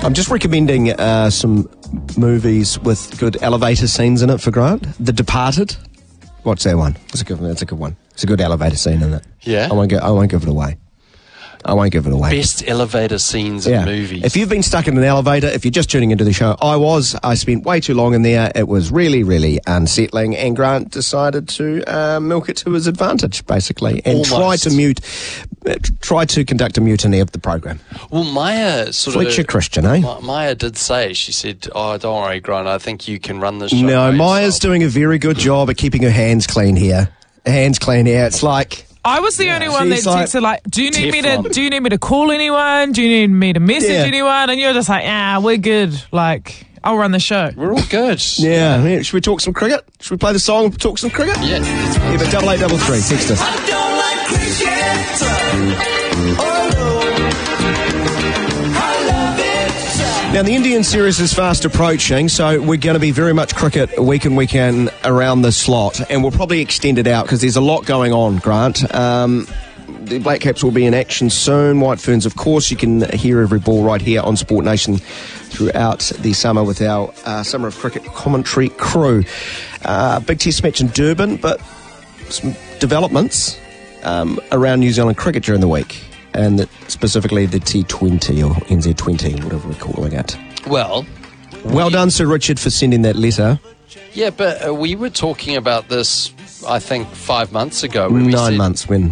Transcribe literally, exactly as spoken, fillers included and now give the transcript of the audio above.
I'm just recommending uh, some movies with good elevator scenes in it for Grant. The Departed. What's that one? It's a good. It's a good one. It's a good elevator scene in it. Yeah. I won't give. I won't give it away. I won't give it away. Best elevator scenes yeah. in movies. If you've been stuck in an elevator, if you're just tuning into the show, I was. I spent way too long in there. It was really, really unsettling, and Grant decided to uh, milk it to his advantage, basically, and Almost. try to mute, uh, try to conduct a mutiny of the program. Well, Maya sort Fletcher of... Christian, eh? Ma- Maya did say, she said, oh, don't worry, Grant, I think you can run this show. No, by Maya's yourself." doing a very good job at keeping her hands clean here. Hands clean here. It's like... I was the only one that She's like- texted like, "Do you need me to? Teflon. Do you need me to call anyone? Do you need me to message Yeah. anyone?" And you're just like, "Ah, we're good. Like, I'll run the show." We're all good. Yeah, yeah. Should we talk some cricket? Should we play the song and talk some cricket? Yeah. Yeah, but double eight double three. Text us. I don't like cricket. Oh no, I love it. Now, the Indian series is fast approaching, so we're going to be very much cricket week in, week in around the slot, and we'll probably extend it out because there's a lot going on, Grant. Um, the Black Caps will be in action soon. White Ferns, of course. You can hear every ball right here on Sport Nation throughout the summer with our uh, Summer of Cricket commentary crew. Uh, big test match in Durban, but some developments um, around New Zealand cricket during the week. And the, specifically the T twenty or N Z twenty, whatever we're calling it. Well, Well done, Sir Richard, for sending that letter. yeah, but uh, we were talking about this, I think, five months ago. When we Nine said, months when